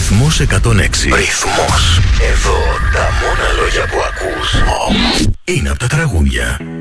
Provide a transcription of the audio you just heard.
Ρυθμός 106. Ρυθμός. Εδώ τα μόνα λόγια που ακούς είναι από τα τραγούδια.